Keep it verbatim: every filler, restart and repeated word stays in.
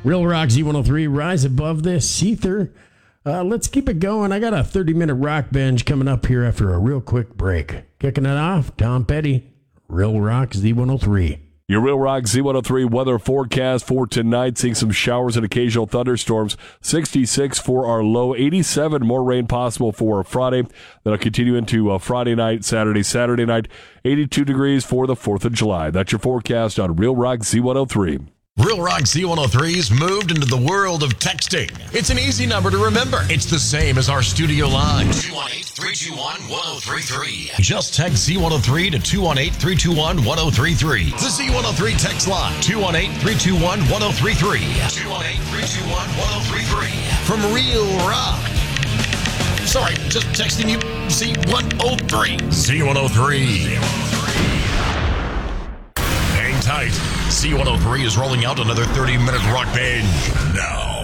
Real Rock Z one oh three, rise above this. Seether, uh, let's keep it going. I got a thirty-minute rock binge coming up here after a real quick break. Kicking it off, Tom Petty, Real Rock Z one oh three. Your Real Rock Z one oh three weather forecast for tonight, seeing some showers and occasional thunderstorms. sixty-six for our low, eighty-seven more rain possible for Friday. That'll continue into uh, Friday night, Saturday, Saturday night. eighty-two degrees for the fourth of July. That's your forecast on Real Rock Z one oh three. Real Rock Z one oh three's moved into the world of texting. It's an easy number to remember. It's the same as our studio line. two one eight, three two one, one oh three three. Just text Z one oh three to two one eight, three two one, one oh three three. The Z one oh three text line. two one eight, three two one, one oh three three. two one eight, three two one, one oh three three. From Real Rock. Sorry, just texting you Z one oh three. Z one oh three. Hang tight. Z one oh three is rolling out another thirty-minute rock binge now.